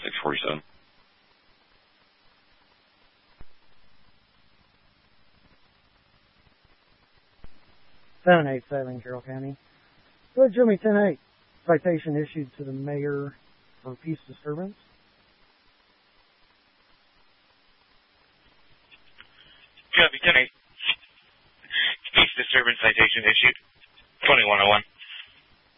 647. 787, Carroll County. Go ahead, Jimmy, 10-8. Citation issued to the mayor for peace disturbance. Copy, 10-8. Peace disturbance citation issued. 2101.